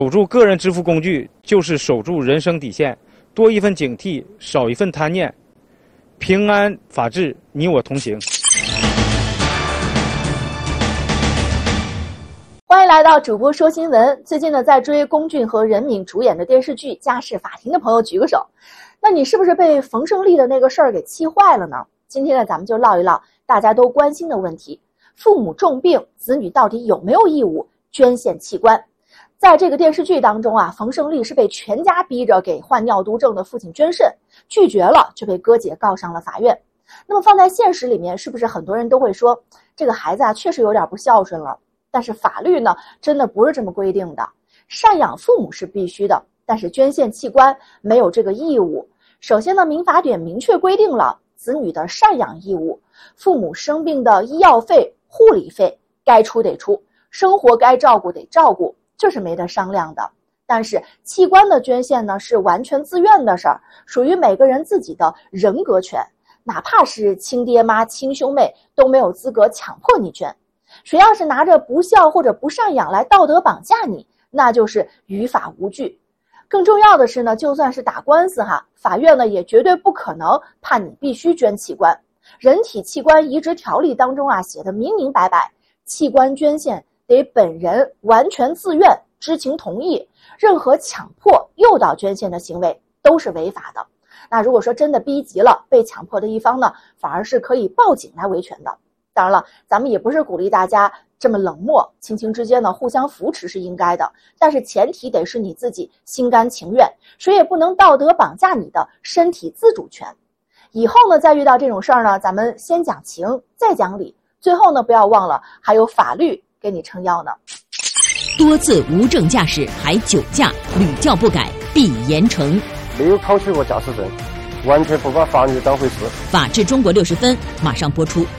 守住个人支付工具就是守住人生底线，多一份警惕，少一份贪念，平安法治，你我同行。 欢迎来到主播说新闻。最近呢，在追龚俊和任敏主演的电视剧《家事法庭》的朋友举个手。那你是不是被冯胜利的那个事儿给气坏了呢？今天呢，咱们就唠一唠大家都关心的问题：父母重病，子女到底有没有义务捐献器官？在这个电视剧当中啊，冯胜利是被全家逼着给患尿毒症的父亲捐肾，拒绝了就被哥姐告上了法院。那么放在现实里面，是不是很多人都会说，这个孩子啊确实有点不孝顺了？但是法律呢，真的不是这么规定的。赡养父母是必须的，但是捐献器官没有这个义务。首先呢，民法典明确规定了子女的赡养义务，父母生病的医药费、护理费该出得出，生活该照顾得照顾，这是没得商量的。但是器官的捐献呢，是完全自愿的事儿，属于每个人自己的人格权，哪怕是亲爹妈、亲兄妹都没有资格强迫你捐。谁要是拿着不孝或者不赡养来道德绑架你，那就是于法无据。更重要的是呢，就算是打官司法院呢也绝对不可能判你必须捐器官。人体器官移植条例当中写得明明白白，器官捐献得本人完全自愿知情同意，任何强迫诱导捐献的行为都是违法的。那如果说真的逼急了，被强迫的一方呢，反而是可以报警来维权的。当然了，咱们也不是鼓励大家这么冷漠，亲情之间呢互相扶持是应该的，但是前提得是你自己心甘情愿，谁也不能道德绑架你的身体自主权。以后呢再遇到这种事儿呢，咱们先讲情再讲理，最后呢不要忘了还有法律给你撑腰呢。 多次无证驾驶还酒驾，屡教不改必严惩。 没有考取过驾驶证，完全不把法律当回事。 法治中国60分马上播出。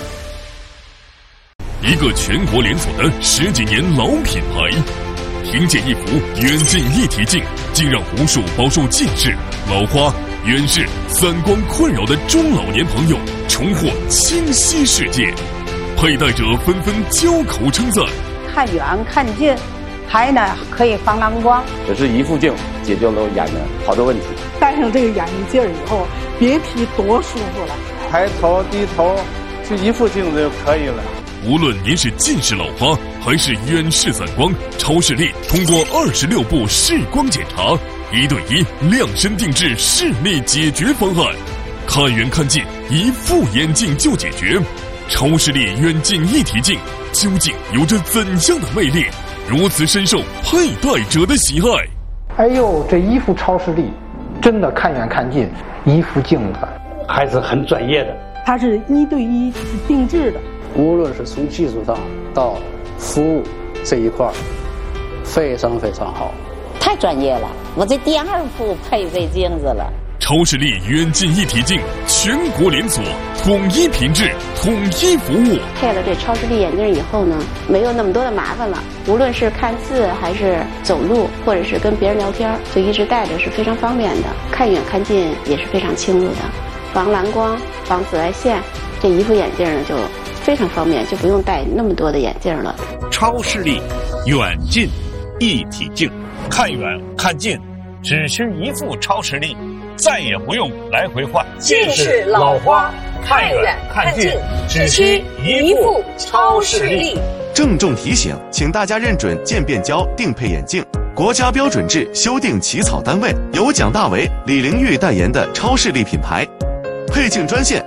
一个全国连锁的10几年老品牌，凭借一幅远近一体镜，竟让无数饱受近视、老花、远视、散光困扰的中老年朋友重获清晰世界，佩戴者纷纷交口称赞。 看远看近，还呢可以防蓝光。 这是一副镜解决了眼的好多问题。 戴上这个眼镜以后，别提多舒服了。 抬头低头，就一副镜子就可以了。 无论您是近视老花还是远视散光，超视力通过26步视光检查，1对1量身定制视力解决方案，看远看近一副眼镜就解决。超视力远近一体镜究竟有着怎样的魅力，如此深受佩戴者的喜爱？ 哎呦，这一副超视力真的看远看近，一副镜子还是很专业的。 它是1对1定制的， 无论是从技术上到服务这一块非常非常好， 太专业了。我这第2副配这镜子了。 超视力远近一体镜全国连锁，统一品质，统一服务。 配了这超视力眼镜以后呢，没有那么多的麻烦了。无论是看字还是走路，或者是跟别人聊天，就一直戴着是非常方便的。看远看近也是非常清楚的，防蓝光、防紫外线。这一副眼镜呢就非常方便，就不用戴那么多的眼镜了。 超视力远近一体镜，看远看近只需一副超视力，再也不用来回换。 近视老花看远看近只需一副超视力。 郑重提醒，请大家认准渐变焦定配眼镜，国家标准制修订起草单位由蒋大为、李玲玉代言的超视力品牌。配镜专线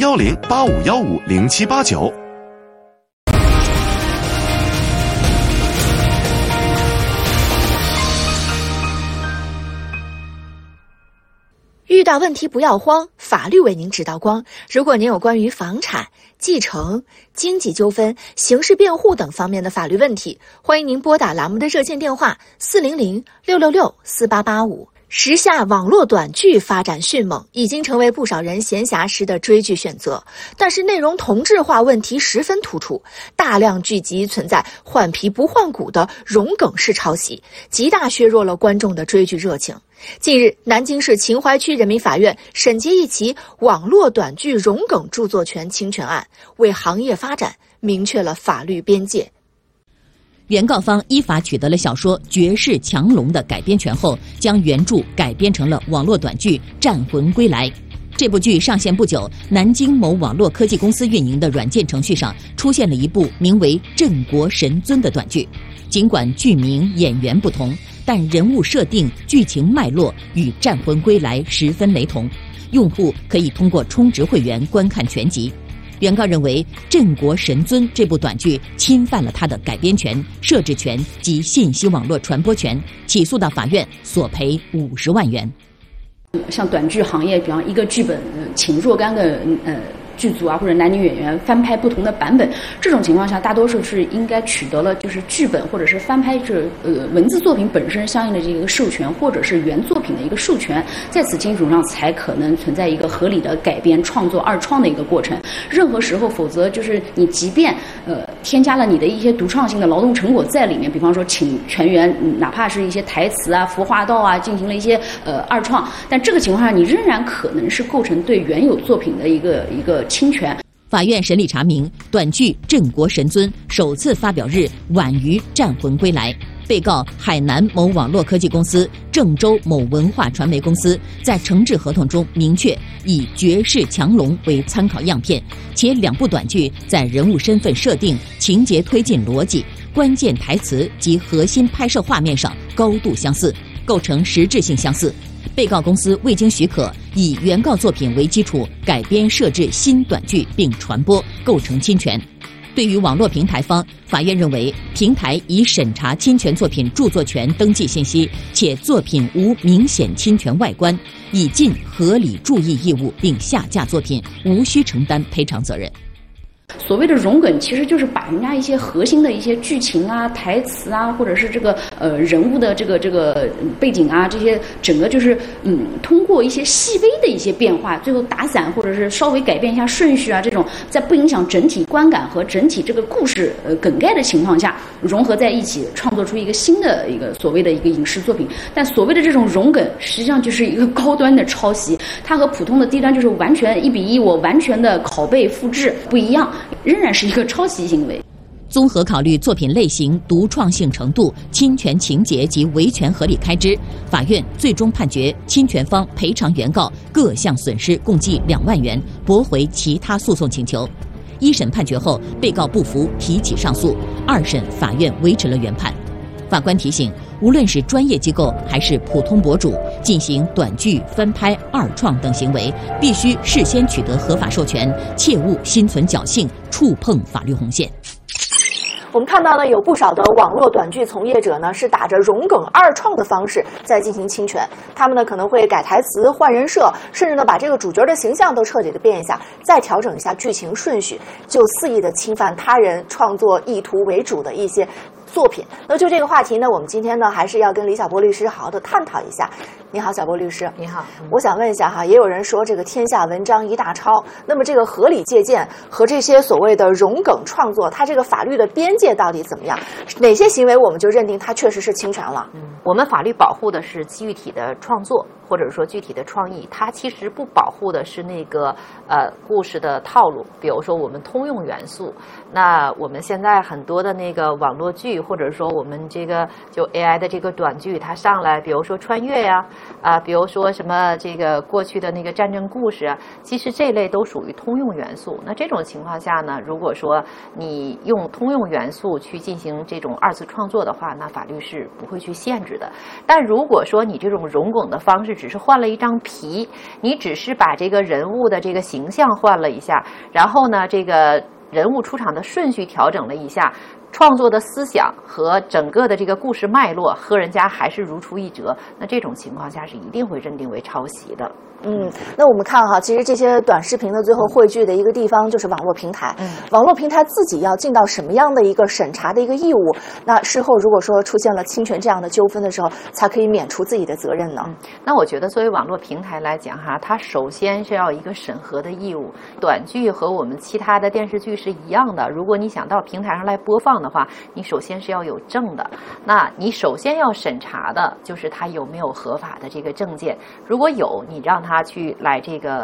010-8515-0789。 遇到问题不要慌，法律为您指导光。如果您有关于房产、继承、经济纠纷、刑事辩护等方面的法律问题，欢迎您拨打栏目的热线电话400-666-4885。时下网络短剧发展迅猛，已经成为不少人闲暇时的追剧选择。但是内容同质化问题十分突出，大量剧集存在换皮不换骨的融梗式抄袭，极大削弱了观众的追剧热情。近日，南京市秦淮区人民法院审结一起网络短剧融梗著作权侵权案，为行业发展明确了法律边界。 原告方依法取得了小说《绝世强龙》的改编权后，将原著改编成了网络短剧《战魂归来》。这部剧上线不久，南京某网络科技公司运营的软件程序上出现了一部名为《镇国神尊》的短剧。尽管剧名、演员不同，但人物设定、剧情脉络与《战魂归来》十分雷同，用户可以通过充值会员观看全集。原告认为《镇国神尊》这部短剧侵犯了他的改编权、设置权及信息网络传播权，起诉到法院索赔50万元。 像短剧行业，比方一个剧本，请若干个剧组啊或者男女演员翻拍不同的版本，这种情况下大多数是应该取得了就是剧本或者是翻拍文字作品本身相应的这个授权，或者是原作品的一个授权，在此基础上才可能存在一个合理的改编创作二创的一个过程。任何时候，否则就是你即便添加了你的一些独创性的劳动成果在里面，比方说请全员哪怕是一些台词啊、服化道啊进行了一些二创，但这个情况下你仍然可能是构成对原有作品的一个侵权。 法院审理查明，短剧《镇国神尊》首次发表日晚于《战魂归来》。被告海南某网络科技公司、郑州某文化传媒公司在承制合同中明确以《绝世强龙》为参考样片，且两部短剧在人物身份设定、情节推进逻辑、关键台词及核心拍摄画面上高度相似，构成实质性相似。被告公司未经许可，以原告作品为基础改编设置新短剧并传播，构成侵权。对于网络平台方，法院认为平台已审查侵权作品著作权登记信息，且作品无明显侵权外观，已尽合理注意义务并下架作品，无需承担赔偿责任。 所谓的融梗，其实就是把人家一些核心的一些剧情啊、台词啊，或者是这个人物的这个背景啊，这些整个就是通过一些细微的一些变化，最后打散或者是稍微改变一下顺序啊，这种在不影响整体观感和整体这个故事梗概的情况下融合在一起，创作出一个新的一个所谓的一个影视作品。但所谓的这种融梗，实际上就是一个高端的抄袭，它和普通的低端就是完全1比1，我完全的拷贝复制不一样。仍然是一个抄袭行为。 综合考虑作品类型、独创性程度、侵权情节及维权合理开支，法院最终判决侵权方赔偿原告各项损失共计2万元，驳回其他诉讼请求。一审判决后，被告不服提起上诉，二审法院维持了原判。法官提醒，无论是专业机构还是普通博主，进行短剧、翻拍、二创等行为，必须事先取得合法授权，切勿心存侥幸，触碰法律红线。 我们看到呢，有不少的网络短剧从业者呢，是打着融梗二创的方式在进行侵权。他们呢可能会改台词、换人设，甚至呢把这个主角的形象都彻底的变一下，再调整一下剧情顺序，就肆意的侵犯他人创作意图为主的一些作品。那就这个话题呢，我们今天呢还是要跟李小波律师好好的探讨一下。你好，小波律师。 你好。 我想问一下哈，也有人说这个天下文章一大抄，那么这个合理借鉴和这些所谓的融梗创作，它这个法律的边界到底怎么样？哪些行为我们就认定它确实是侵权了？ 我们法律保护的是具体的创作，或者说具体的创意，它其实不保护的是那个故事的套路，比如说我们通用元素。那我们现在很多的那个网络剧，或者说我们这个就 AI 的这个短剧，它上来，比如说穿越呀，比如说什么这个过去的那个战争故事啊，其实这类都属于通用元素。那这种情况下呢，如果说你用通用元素去进行这种二次创作的话，那法律是不会去限制的。但如果说你这种融梗的方式只是换了一张皮，你只是把这个人物的这个形象换了一下，然后呢这个人物出场的顺序调整了一下，创作的思想和整个的这个故事脉络和人家还是如出一辙，那这种情况下是一定会认定为抄袭的。 那我们看哈，其实这些短视频的最后汇聚的一个地方就是网络平台。网络平台自己要尽到什么样的一个审查的一个义务？那事后如果说出现了侵权这样的纠纷的时候，才可以免除自己的责任呢？ 那我觉得作为网络平台来讲哈，它首先是要一个审核的义务。短剧和我们其他的电视剧是一样的，如果你想到平台上来播放的话，你首先是要有证的。那你首先要审查的就是它有没有合法的这个证件，如果有，你让他去来这个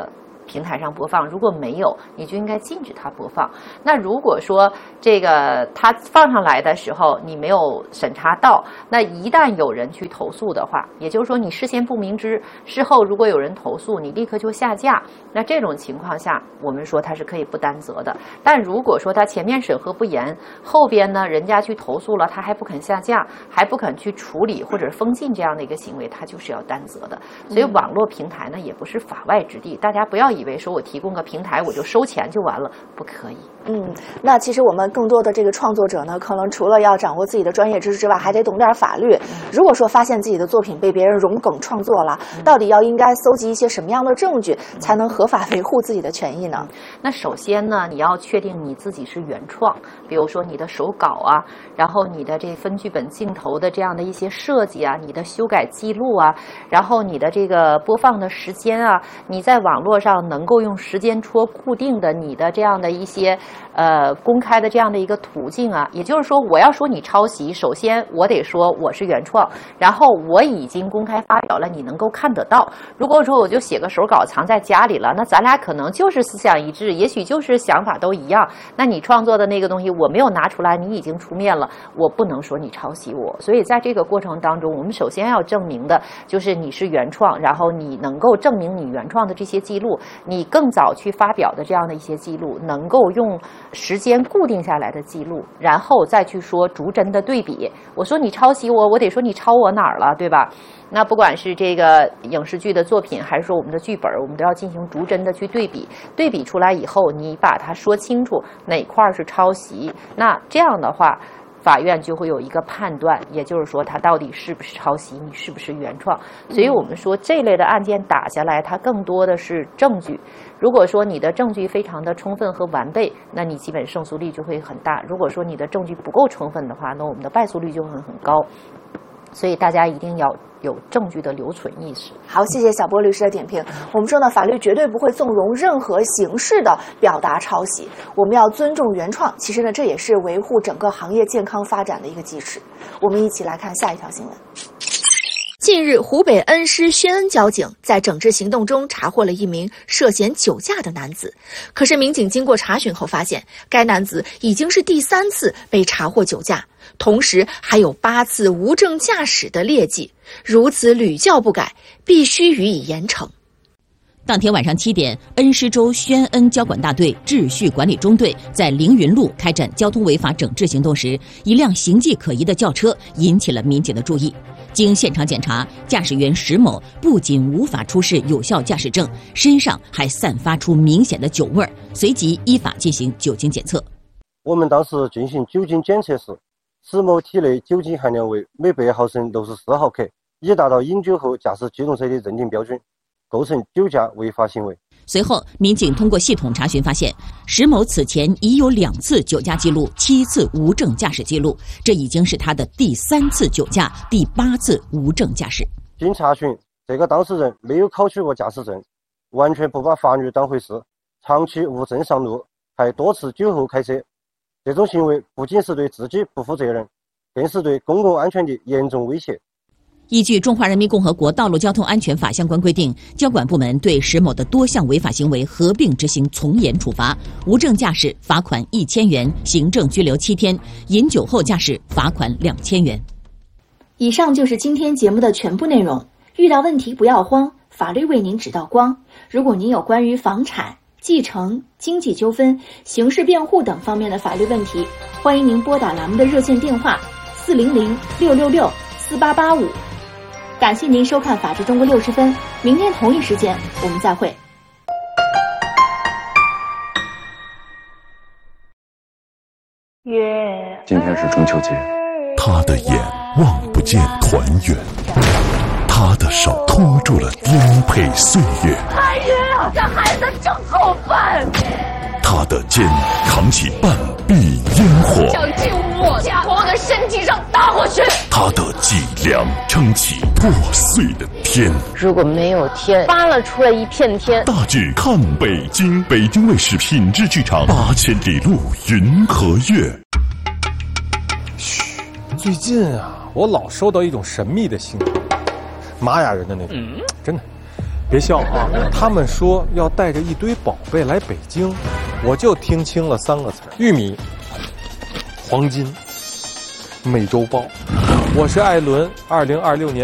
平台上播放，如果没有，你就应该禁止它播放。那如果说这个它放上来的时候你没有审查到，那一旦有人去投诉的话，也就是说你事先不明知，事后如果有人投诉，你立刻就下架，那这种情况下我们说它是可以不担责的。但如果说它前面审核不严，后边呢人家去投诉了，他还不肯下架，还不肯去处理或者封禁这样的一个行为，他就是要担责的。所以网络平台呢也不是法外之地，大家不要以为说我提供个平台我就收钱就完了，不可以。 那其实我们更多的这个创作者呢，可能除了要掌握自己的专业知识之外，还得懂点法律。如果说发现自己的作品被别人融梗创作了，到底应该搜集一些什么样的证据，才能合法维护自己的权益呢？ 那首先呢，你要确定你自己是原创，比如说你的手稿啊，然后你的这分剧本镜头的这样的一些设计啊，你的修改记录啊，然后你的这个播放的时间啊，你在网络上能够用时间戳固定的你的这样的一些公开的这样的一个途径啊。也就是说，我要说你抄袭，首先我得说我是原创，然后我已经公开发表了，你能够看得到。如果说我就写个手稿藏在家里了，那咱俩可能就是思想一致，也许就是想法都一样，那你创作的那个东西我没有拿出来，你已经出面了，我不能说你抄袭我。所以在这个过程当中，我们首先要证明的就是你是原创，然后你能够证明你原创的这些记录，你更早去发表的这样的一些记录，能够用时间固定下来的记录，然后再去说逐帧的对比。我说你抄袭我，我得说你抄我哪儿了，对吧？那不管是这个影视剧的作品，还是说我们的剧本，我们都要进行逐帧的去对比，对比出来以后，你把它说清楚哪块是抄袭，那这样的话法院就会有一个判断，也就是说它到底是不是抄袭，你是不是原创。所以我们说这类的案件打下来，它更多的是证据。如果说你的证据非常的充分和完备，那你基本胜诉率就会很大。如果说你的证据不够充分的话，那我们的败诉率就会很高。所以大家一定要有证据的留存意识。 好，谢谢小波律师的点评。我们说呢，法律绝对不会纵容任何形式的表达抄袭，我们要尊重原创。其实呢，这也是维护整个行业健康发展的一个基石。我们一起来看下一条新闻。近日，湖北恩施宣恩交警在整治行动中查获了一名涉嫌酒驾的男子。可是民警经过查询后发现，该男子已经是第3次被查获酒驾，同时还有8次无证驾驶的劣迹，如此屡教不改，必须予以严惩。 当天晚上7点，恩施州宣恩交管大队秩序管理中队在凌云路开展交通违法整治行动时，一辆形迹可疑的轿车引起了民警的注意。经现场检查，驾驶员石某不仅无法出示有效驾驶证，身上还散发出明显的酒味儿，随即依法进行酒精检测。 我们当时进行酒精检测时，石某体内酒精含量为每100毫升64毫克，已达到饮酒后驾驶机动车的认定标准，构成酒驾违法行为。 随后，民警通过系统查询发现，石某此前已有2次酒驾记录，7次无证驾驶记录，这已经是他的第3次酒驾，第8次无证驾驶。 经查询，这个当事人没有考取过驾驶证，完全不把法律当回事，长期无证上路，还多次酒后开车。这种行为不仅是对自己不负责任，更是对公共安全的严重威胁。 依据《中华人民共和国道路交通安全法》相关规定，交管部门对石某的多项违法行为合并执行从严处罚：无证驾驶罚款1000元，行政拘留7天；饮酒后驾驶罚款2000元。 以上就是今天节目的全部内容。遇到问题不要慌，法律为您指道光。如果您有关于房产、继承、经济纠纷、刑事辩护等方面的法律问题，欢迎您拨打栏目的热线电话400-666-4885。感谢您收看《法治中国60分》，明天同一时间我们再会。 今天是中秋节， 他的眼望不见团圆，他的手托住了颠沛岁月。 太爷啊，这孩子真够笨！ 他的肩扛起半壁烟火， 想进我家，往我的身体上打过去。 他的脊梁撑起破碎的天。 如果没有天，扒了出来一片天。 大剧看北京，北京卫视品质剧场8000里路云和月。 嘘，最近啊，我老收到一种神秘的信，玛雅人的那种，真的。 别笑啊！他们说要带着一堆宝贝来北京，我就听清了3个词：玉米、黄金、美洲豹。我是艾伦，2026年